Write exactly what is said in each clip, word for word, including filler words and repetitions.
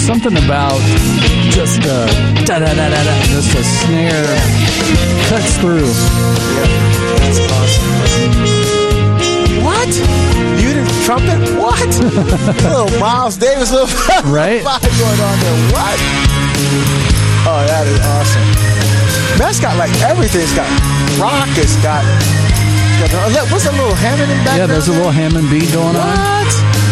something about just uh, da-da-da-da-da, just a snare cuts through. Yeah, that's awesome. What? Muted trumpet? What? Little Miles Davis, little right? vibe going on there. What? Oh, that is awesome. That's got like everything. It's got rock. It's got. What's that little Hammond in the background? Yeah, there's a little Hammond beat going what? on.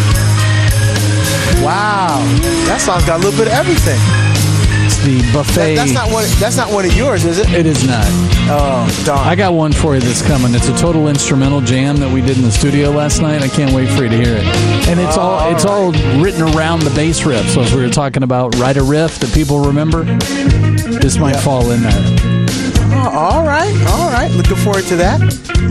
Wow, that song's got a little bit of everything. It's the buffet. That, that's not one. That's not one of yours, is it? It is not. Oh, darn. I got one for you that's coming. It's a total instrumental jam that we did in the studio last night. I can't wait for you to hear it. And it's all, all it's right. all written around the bass riff. So if we were talking about write a riff that people remember, this might yep. fall in there. Oh, all right, all right. Looking forward to that.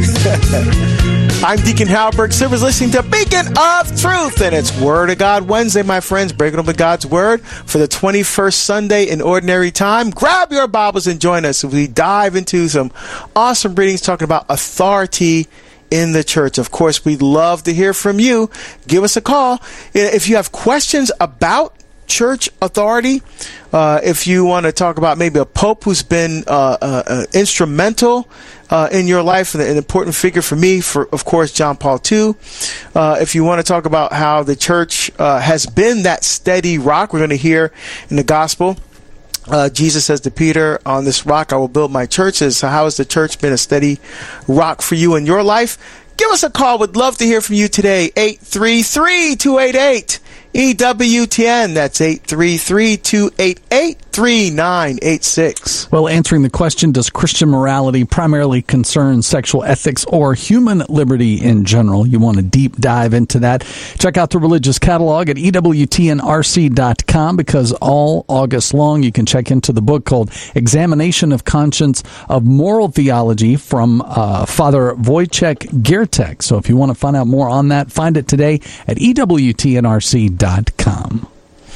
I'm Deacon Halberg Silvers, listening to Beacon of Truth, and it's Word of God Wednesday, my friends, breaking open God's Word for the twenty-first Sunday in Ordinary Time. Grab your Bibles and join us as we dive into some awesome readings talking about authority in the church. Of course, we'd love to hear from you. Give us a call. If you have questions about church authority, uh, if you want to talk about maybe a pope who's been uh, uh, uh, instrumental uh, in your life, an important figure for me, for of course John Paul the Second. Uh, if you want to talk about how the church uh, has been that steady rock, we're going to hear in the gospel. Uh, Jesus says to Peter, on this rock I will build my churches. So how has the church been a steady rock for you in your life? Give us a call. We'd love to hear from you today. eight three three, two eight eight, E W T N. That's eight three three, two eight eight, three nine eight six. Well, answering the question, does Christian morality primarily concern sexual ethics or human liberty in general? You want to deep dive into that? Check out the religious catalog at E W T N R C dot com, because all August long you can check into the book called Examination of Conscience of Moral Theology from uh, Father Wojciech Giertek. So if you want to find out more on that, find it today at E W T N R C dot com.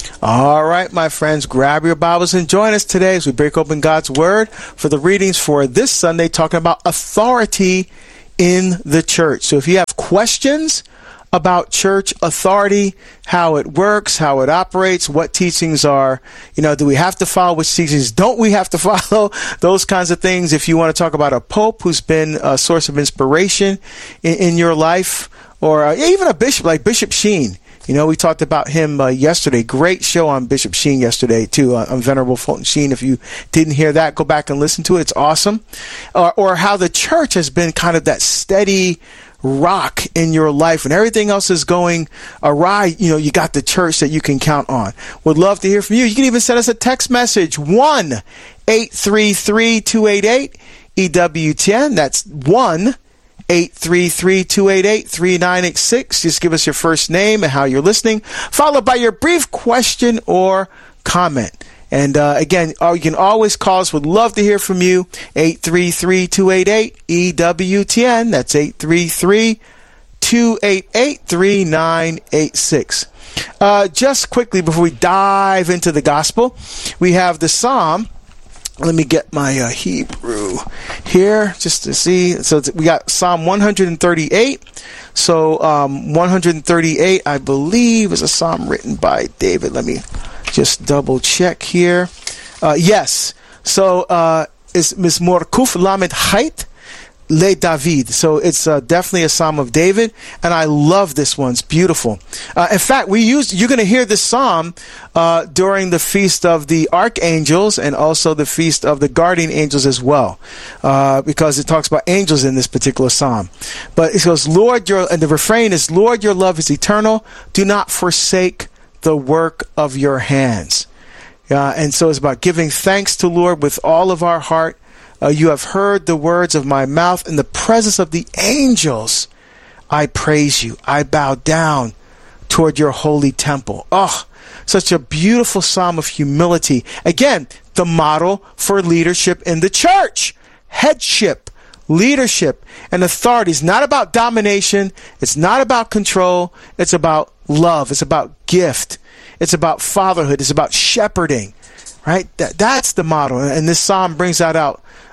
All right, my friends, grab your Bibles and join us today as we break open God's Word for the readings for this Sunday, talking about authority in the church. So if you have questions about church authority, how it works, how it operates, what teachings are, you know, do we have to follow, which teachings don't we have to follow, those kinds of things. If you want to talk about a pope who's been a source of inspiration in, in your life, or uh, even a bishop like Bishop Sheen. You know, we talked about him uh, yesterday. Great show on Bishop Sheen yesterday, too, uh, on Venerable Fulton Sheen. If you didn't hear that, go back and listen to it. It's awesome. Uh, or how the church has been kind of that steady rock in your life. When everything else is going awry, you know, you got the church that you can count on. Would love to hear from you. You can even send us a text message, one eight three three, two eight eight, E W T N. That's one eight three three, two eight eight, three nine eight six. Just give us your first name and how you're listening, followed by your brief question or comment. And uh, again, you can always call us. Would love to hear from you. eight three three, two eight eight, E W T N. That's eight three three, two eight eight, three nine eight six. Uh, just quickly before we dive into the gospel, we have the Psalm. Let me get my uh, Hebrew here just to see. So we got Psalm one thirty-eight. So um, one thirty-eight, I believe, is a psalm written by David. Let me just double check here. Uh, yes. So uh, it's Mizmor Kuf Lamed Chait Le David. So it's uh, definitely a psalm of David, and I love this one. It's beautiful. Uh, in fact, we used. You're going to hear this psalm uh, during the feast of the archangels and also the feast of the guardian angels as well, uh, because it talks about angels in this particular psalm. But it goes, "Lord, your," and the refrain is, "Lord, your love is eternal. Do not forsake the work of your hands." Uh, and so it's about giving thanks to Lord with all of our heart. Uh, you have heard the words of my mouth. In the presence of the angels, I praise you. I bow down toward your holy temple. Oh, such a beautiful psalm of humility. Again, the model for leadership in the church. Headship, leadership, and authority is not about domination. It's not about control. It's about love. It's about gift. It's about fatherhood. It's about shepherding, right? That, that's the model. And this psalm brings that out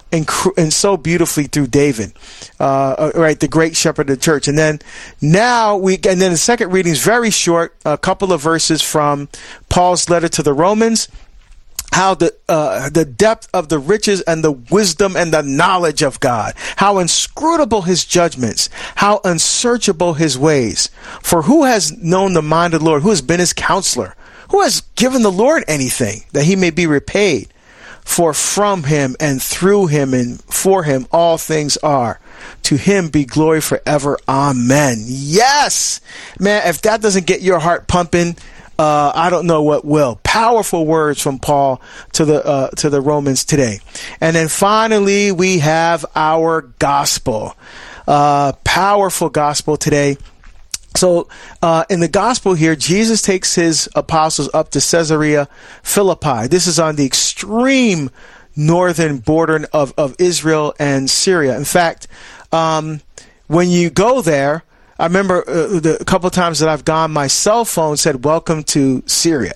and, and so beautifully through David, uh, right, the great shepherd of the church. And then now we, and then the second reading is very short, a couple of verses from Paul's letter to the Romans. How the uh, the depth of the riches and the wisdom and the knowledge of God, how inscrutable his judgments, how unsearchable his ways. For who has known the mind of the Lord? Who has been his counselor? Who has given the Lord anything that he may be repaid? For from him and through him and for him all things are. To him be glory forever. Amen. Yes, man. If that doesn't get your heart pumping, Uh, I don't know what will. Powerful words from Paul to the uh, to the Romans today. And then finally, we have our gospel. Uh, powerful gospel today. So uh, in the gospel here, Jesus takes his apostles up to Caesarea Philippi. This is on the extreme northern border of, of Israel and Syria. In fact, um, when you go there, I remember uh, the, a couple of times that I've gone, my cell phone said, "Welcome to Syria."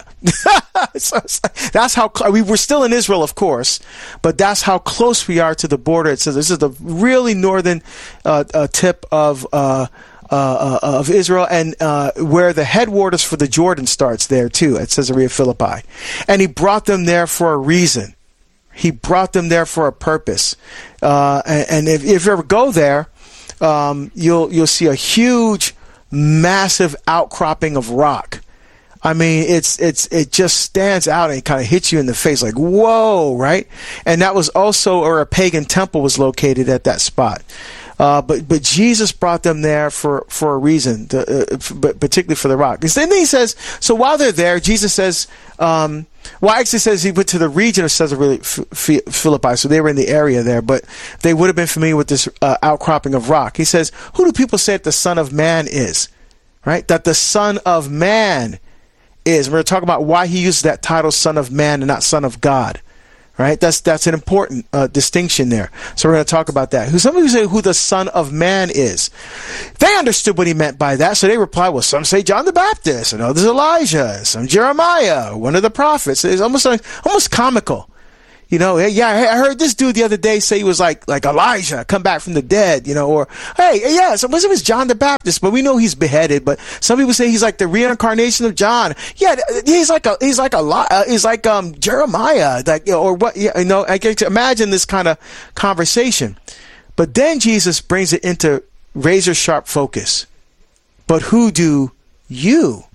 So it's like, that's how cl- we were still in Israel, of course, but that's how close we are to the border. It says this is the really northern uh, uh, tip of uh, uh, of Israel, and uh, where the headwaters for the Jordan starts there too, at Caesarea Philippi. And he brought them there for a reason. He brought them there for a purpose. Uh, and, and if, if you ever go there, Um, you'll you'll see a huge, massive outcropping of rock. I mean, it's it's it just stands out and it kind of hits you in the face, like whoa, right? And that was also, or a pagan temple was located at that spot. Uh, but but Jesus brought them there for, for a reason, to, uh, but particularly for the rock. And then he says, so while they're there, Jesus says, um, well, actually says he went to the region of Caesarea Philippi, so they were in the area there, but they would have been familiar with this uh, outcropping of rock. He says, who do people say that the Son of Man is? Right? That the Son of Man is. We're going to talk about why he uses that title, Son of Man, and not Son of God. Right? That's that's an important uh, distinction there. So we're going to talk about that. Who some people say who the Son of Man is. They understood what he meant by that, so they reply, well, some say John the Baptist, and others Elijah, some Jeremiah, one of the prophets. It's almost like, almost comical. You know, yeah, I heard this dude the other day say he was like like Elijah, come back from the dead, you know, or, hey, yeah, so it was John the Baptist, but we know he's beheaded, but some people say he's like the reincarnation of John. Yeah, he's like a, he's like a, uh, he's like, um, Jeremiah, like, you know, or what, you know, I can imagine this kind of conversation. But then Jesus brings it into razor sharp focus. But who do you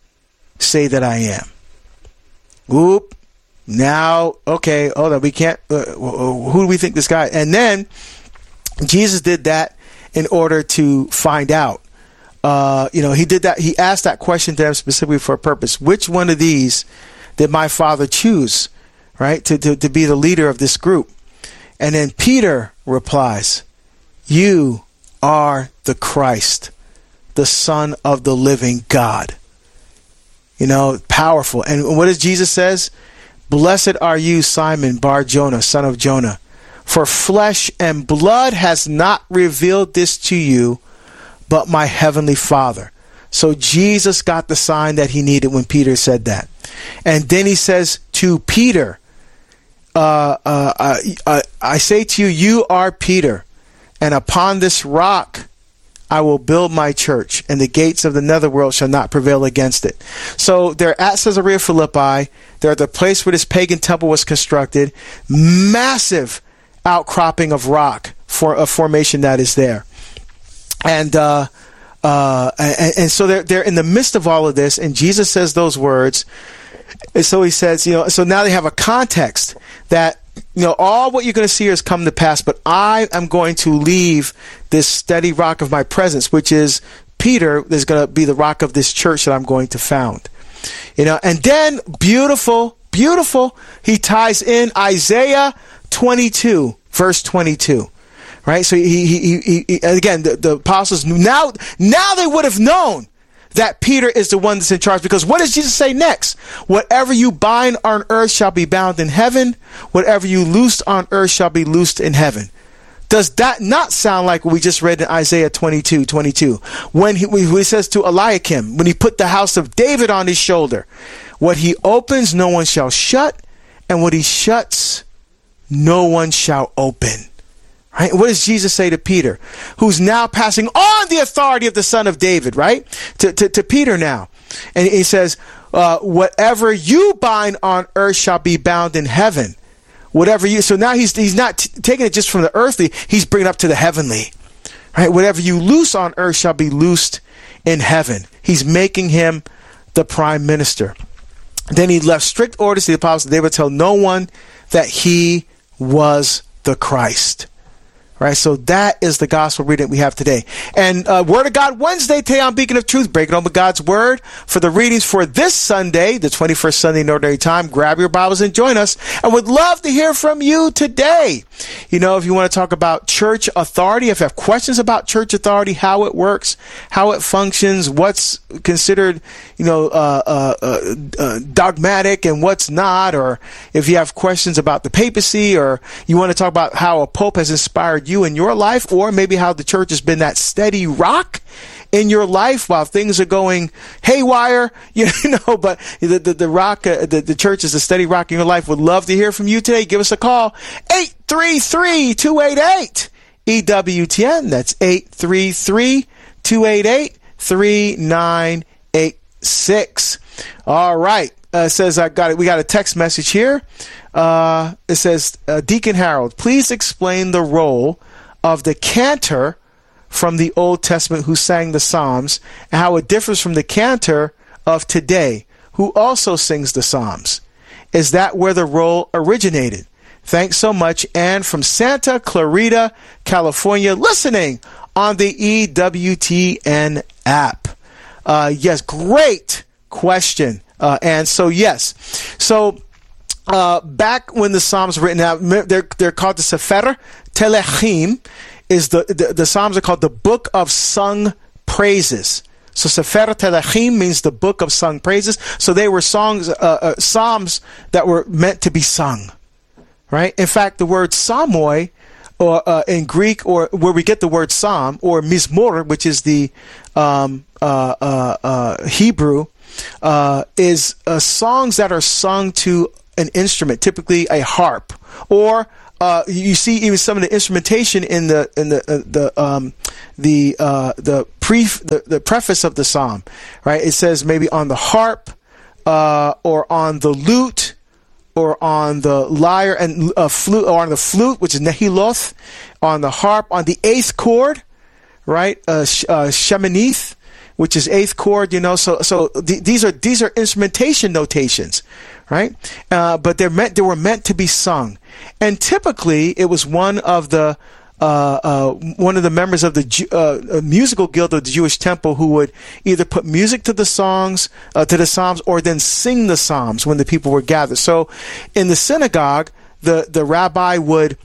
say that I am? Whoop. Now, okay, hold on, we can't, uh, who do we think this guy, and then Jesus did that in order to find out, uh, you know, he did that, he asked that question to them specifically for a purpose. Which one of these did my Father choose, right, to, to, to be the leader of this group? And then Peter replies, you are the Christ, the Son of the living God. You know, powerful. And what does Jesus says? Blessed are you, Simon Bar-Jonah, son of Jonah, for flesh and blood has not revealed this to you, but my heavenly Father. So Jesus got the sign that he needed when Peter said that. And then he says to Peter, uh, uh, uh, uh, I say to you, you are Peter, and upon this rock I will build my church, and the gates of the netherworld shall not prevail against it. So they're at Caesarea Philippi. They're at the place where this pagan temple was constructed. Massive outcropping of rock for a formation that is there. And uh, uh, and, and so they're they're in the midst of all of this, and Jesus says those words. And so he says, you know, so now they have a context that, you know, all what you're going to see here has come to pass, but I am going to leave this steady rock of my presence, which is Peter, is going to be the rock of this church that I'm going to found. You know, and then beautiful, beautiful, he ties in Isaiah twenty-two, verse twenty-two. Right? So he, he, he, he again, the, the apostles knew, now, now they would have known that Peter is the one that's in charge, because what does Jesus say next? Whatever you bind on earth shall be bound in heaven. Whatever you loose on earth shall be loosed in heaven. Does that not sound like what we just read in Isaiah twenty-two, twenty-two? When he, when he says to Eliakim, when he put the house of David on his shoulder, what he opens, no one shall shut, and what he shuts, no one shall open. Right? What does Jesus say to Peter, who's now passing on the authority of the Son of David, right? To, to, to Peter now. And he says, uh, whatever you bind on earth shall be bound in heaven. Whatever you, so now he's, he's not t- taking it just from the earthly, he's bringing it up to the heavenly. Right? Whatever you loose on earth shall be loosed in heaven. He's making him the prime minister. Then he left strict orders to the apostles that they would tell no one that he was the Christ. Right, so that is the gospel reading we have today. And uh, Word of God Wednesday, today on Beacon of Truth, breaking open God's Word for the readings for this Sunday, the twenty-first Sunday in Ordinary Time. Grab your Bibles and join us. And would love to hear from you today. You know, if you want to talk about church authority, if you have questions about church authority, how it works, how it functions, what's considered, you know, uh, uh, uh, uh, dogmatic and what's not, or if you have questions about the papacy, or you want to talk about how a pope has inspired you in your life, or maybe how the church has been that steady rock in your life while things are going haywire, you know, but the, the, the rock, uh, the, the church is a steady rock in your life. Would love to hear from you today. Give us a call, eight three three, two eight eight, E W T N. That's eight three three, two eight eight, three nine eight six. All right. Uh, it says, I got it. We got a text message here. Uh, it says, uh, Deacon Harold, please explain the role of the cantor from the Old Testament who sang the Psalms and how it differs from the cantor of today who also sings the Psalms. Is that where the role originated? Thanks so much. And from Santa Clarita, California, listening on the E W T N app. Uh, yes, great question. Uh, and so, yes. So, Uh, back when the Psalms were written out, they're, they're called the Sefer Telechim. Is the, the, the Psalms are called the Book of Sung Praises. So Sefer Telechim means the Book of Sung Praises. So they were songs, uh, uh, Psalms that were meant to be sung. Right? In fact, the word Psalmoi, or uh, in Greek, or where we get the word Psalm, or Mizmor, which is the um, uh, uh, uh, Hebrew, uh, is uh, songs that are sung to an instrument, typically a harp, or uh, you see even some of the instrumentation in the in the uh, the um, the uh, the pre the, the preface of the psalm, right? It says maybe on the harp, uh, or on the lute, or on the lyre and uh, flute, or on the flute, which is nehiloth, on the harp, on the eighth chord, right? Uh, sh- uh, sheminith, which is eighth chord. You know, so so th- these are these are instrumentation notations. Right, uh, but they're meant. They were meant to be sung, and typically it was one of the uh, uh, one of the members of the Ju- uh, musical guild of the Jewish temple who would either put music to the songs, uh, to the psalms, or then sing the psalms when the people were gathered. So, in the synagogue, the the rabbi would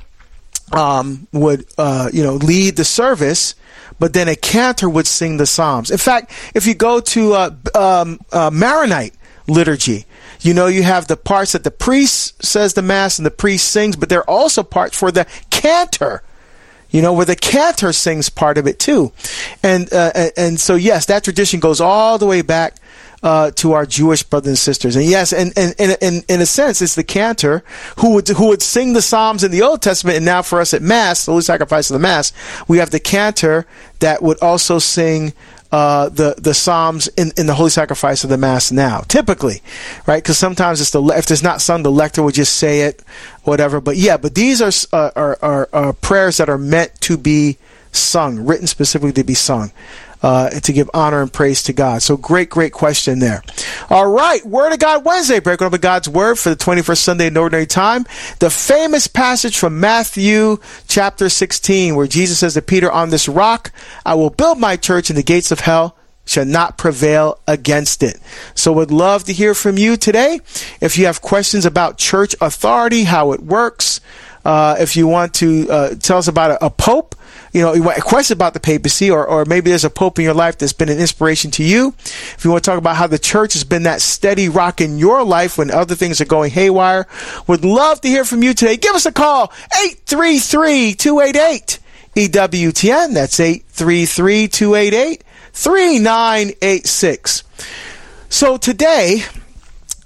um, would uh, you know lead the service, but then a cantor would sing the psalms. In fact, if you go to uh, um, uh, Maronite liturgy, you know, you have the parts that the priest says the mass and the priest sings, but there are also parts for the cantor, you know, where the cantor sings part of it too. And uh, and, and so, yes, that tradition goes all the way back uh, to our Jewish brothers and sisters. And yes, and, and, and, and in a sense, it's the cantor who would who would sing the Psalms in the Old Testament. And now for us at Mass, the Holy Sacrifice of the Mass, we have the cantor that would also sing Uh, the the Psalms in, in the Holy Sacrifice of the Mass now, typically, right? Because sometimes it's the if it's not sung, the lector would just say it, whatever. But yeah, but these are uh, are, are are prayers that are meant to be sung, written specifically to be sung, uh, to give honor and praise to God. So great, great question there. All right, Word of God Wednesday, breaking open God's Word for the twenty-first Sunday in Ordinary Time. The famous passage from Matthew chapter sixteen, where Jesus says to Peter, "On this rock I will build my church, and the gates of hell shall not prevail against it." So would love to hear from you today. If you have questions about church authority, how it works, uh, if you want to uh, tell us about a, a pope, you know, you want a question about the papacy, or, or maybe there's a pope in your life that's been an inspiration to you. If you want to talk about how the church has been that steady rock in your life when other things are going haywire, would love to hear from you today. Give us a call, eight three three, two eight eight, E W T N. That's eight three three, two eight eight, three nine eight six. So today,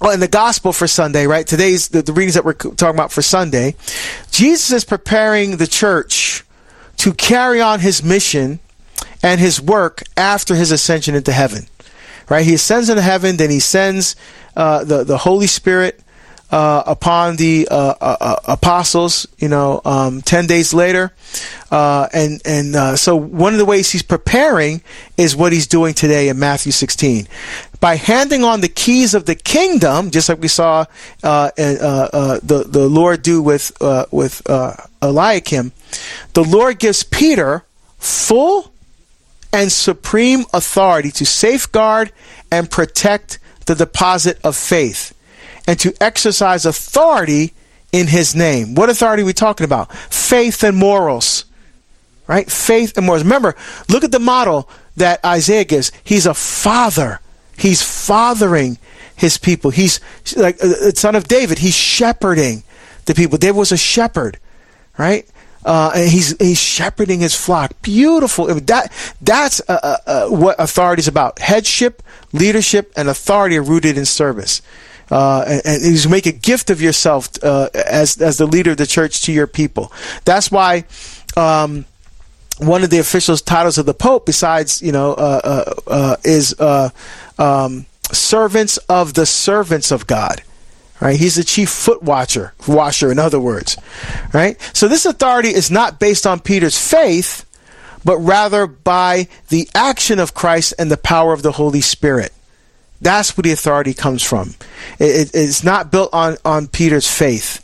well, in the gospel for Sunday, right? Today's the, the readings that we're talking about for Sunday. Jesus is preparing the church to carry on his mission and his work after his ascension into heaven, right? He ascends into heaven, then he sends uh, the, the Holy Spirit uh, upon the uh, uh, apostles, you know, um, ten days later. Uh, and and uh, so one of the ways he's preparing is what he's doing today in Matthew sixteen. By handing on the keys of the kingdom, just like we saw uh, uh, uh, the, the Lord do with, uh, with uh, Eliakim, the Lord gives Peter full and supreme authority to safeguard and protect the deposit of faith and to exercise authority in his name. What authority are we talking about? Faith and morals, right? Faith and morals. Remember, look at the model that Isaiah gives. He's a father. He's fathering his people. He's like a son of David. He's shepherding the people. David was a shepherd, right? Uh, and he's he's shepherding his flock. Beautiful. That that's uh, uh, uh, what authority is about. Headship, leadership, and authority are rooted in service. Uh, and, and you make a gift of yourself uh, as as the leader of the church to your people. That's why. Um, One of the official titles of the Pope, besides, you know, uh, uh, uh, is uh, um, servants of the servants of God. Right? He's the chief foot watcher, washer, in other words. Right? So this authority is not based on Peter's faith, but rather by the action of Christ and the power of the Holy Spirit. That's where the authority comes from. It, it, it's not built on, on Peter's faith.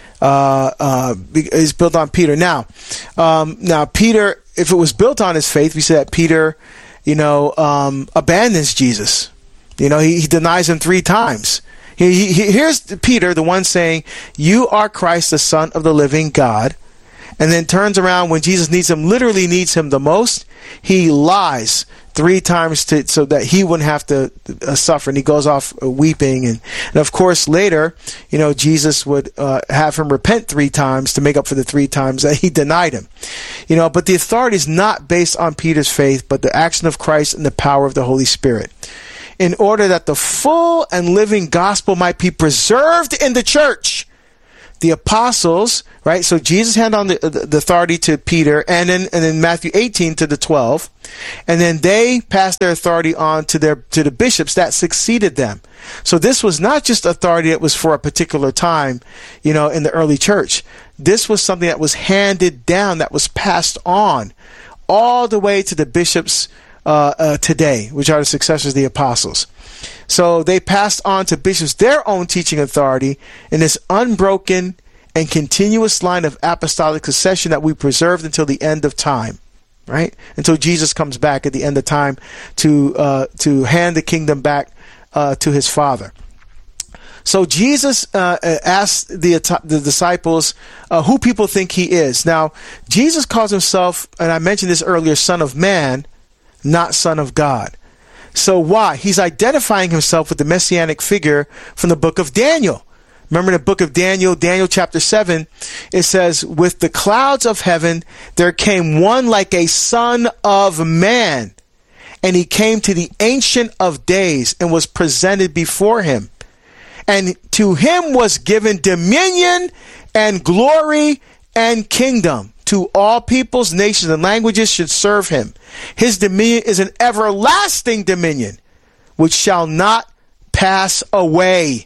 Uh, uh, it's built on Peter. Now, um, now Peter, if it was built on his faith, we said that Peter, you know, um, abandons Jesus. You know, he, he denies him three times. He, he, here's Peter, the one saying, "You are Christ, the Son of the living God," and then turns around when Jesus needs him, literally needs him the most. He lies three times to, so that he wouldn't have to uh, suffer, and he goes off uh, weeping. And, and of course, later, you know, Jesus would uh, have him repent three times to make up for the three times that he denied him. You know, but the authority is not based on Peter's faith, but the action of Christ and the power of the Holy Spirit, in order that the full and living gospel might be preserved in the church. The apostles, right? So Jesus handed on the, the authority to Peter, and then and then Matthew eighteen to the twelve, and then they passed their authority on to their to the bishops that succeeded them. So this was not just authority that was for a particular time, you know, in the early church. This was something that was handed down, that was passed on, all the way to the bishops uh, uh, today, which are the successors of the apostles. So they passed on to bishops their own teaching authority in this unbroken and continuous line of apostolic succession that we preserved until the end of time, right? Until Jesus comes back at the end of time to uh, to hand the kingdom back uh, to his Father. So Jesus uh, asked the the disciples uh, who people think he is. Now, Jesus calls himself, and I mentioned this earlier, Son of Man, not Son of God. So why? He's identifying himself with the messianic figure from the book of Daniel. Remember in the book of Daniel, Daniel chapter seven, it says, "With the clouds of heaven there came one like a son of man, and he came to the Ancient of Days and was presented before him. And to him was given dominion and glory and kingdom. To all peoples, nations, and languages should serve him. His dominion is an everlasting dominion, which shall not pass away."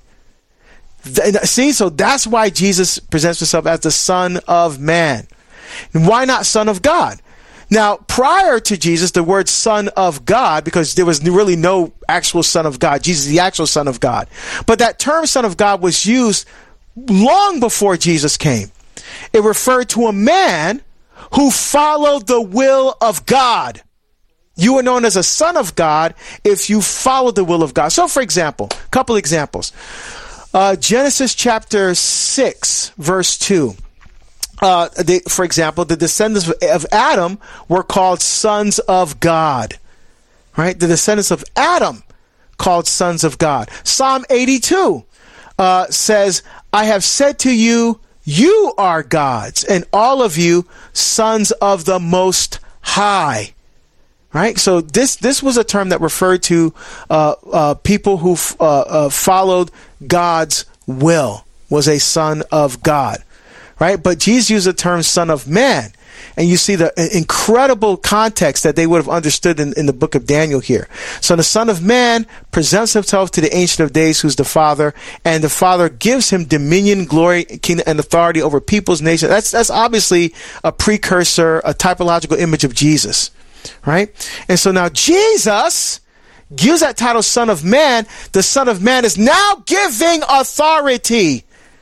See, so that's why Jesus presents himself as the Son of Man. And why not Son of God? Now, prior to Jesus, the word Son of God, because there was really no actual Son of God. Jesus is the actual Son of God. But that term Son of God was used long before Jesus came. It referred to a man who followed the will of God. You are known as a son of God if you follow the will of God. So, for example, a couple examples. Uh, Genesis chapter six, verse two. Uh, they, for example, the descendants of Adam were called sons of God. Right? The descendants of Adam called sons of God. Psalm eighty-two uh, says, "I have said to you, you are gods, and all of you sons of the Most High." right? So this this was a term that referred to uh, uh, people who f- uh, uh, followed God's will, was a son of God, right? But Jesus used the term son of man. And you see the incredible context that they would have understood in, in the book of Daniel here. So the Son of Man presents himself to the Ancient of Days, who's the Father, and the Father gives him dominion, glory, kingdom, and authority over peoples, nations. That's that's obviously a precursor, a typological image of Jesus, right? And so now Jesus gives that title, Son of Man. The Son of Man is now giving authority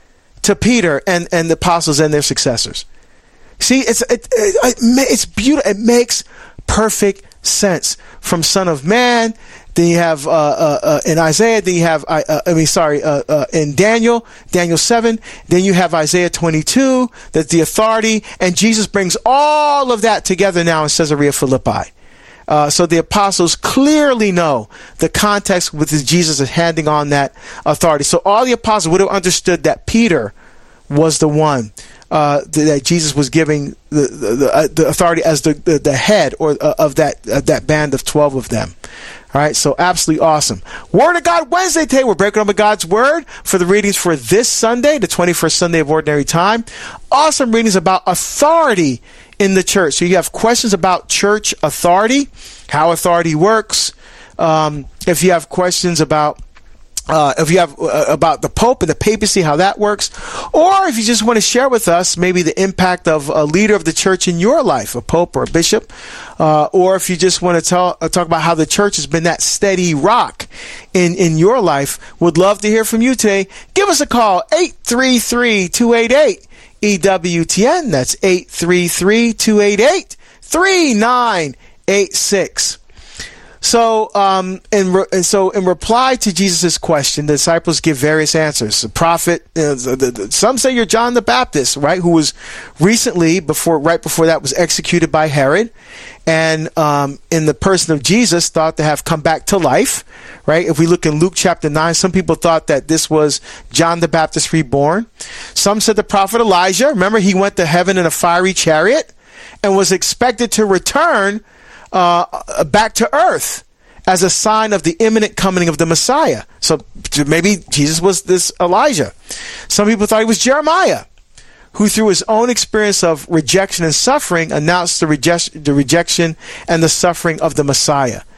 to Peter and, and the apostles and their successors. See, it's it, it, it's beautiful. It makes perfect sense. From Son of Man, then you have uh, uh, uh, in Isaiah. Then you have uh, uh, I mean, sorry, uh, uh, in Daniel, Daniel seven. Then you have Isaiah twenty-two. That's the authority, and Jesus brings all of that together now in Caesarea Philippi. Uh, so the apostles clearly know the context with which Jesus is handing on that authority. So all the apostles would have understood that Peter was the one uh, that Jesus was giving the the, the, uh, the authority as the, the, the head or uh, of that uh, that band of twelve of them. All right, so absolutely awesome. Word of God Wednesday today. We're breaking up with God's Word for the readings for this Sunday, the twenty-first Sunday of Ordinary Time. Awesome readings about authority in the church. So you have questions about church authority, how authority works. Um, if you have questions about Uh, if you have uh, about the Pope and the papacy, how that works, or if you just want to share with us maybe the impact of a leader of the church in your life, a Pope or a bishop, uh, or if you just want to tell, uh, talk about how the church has been that steady rock in, in your life, would love to hear from you today. Give us a call, eight three three, two eight eight, E W T N. That's eight three three, two eight eight, three nine eight six. So, um, in re- and so in reply to Jesus' question, the disciples give various answers. The prophet, uh, the, the, the, some say you're John the Baptist, right? Who was recently, before, right before that, was executed by Herod, and um, in the person of Jesus, thought to have come back to life, right? If we look in Luke chapter nine, some people thought that this was John the Baptist reborn. Some said the prophet Elijah. Remember, he went to heaven in a fiery chariot and was expected to return Uh, back to earth as a sign of the imminent coming of the Messiah. So maybe Jesus was this Elijah. Some people thought he was Jeremiah, who through his own experience of rejection and suffering announced the, reject- the rejection and the suffering of the Messiah.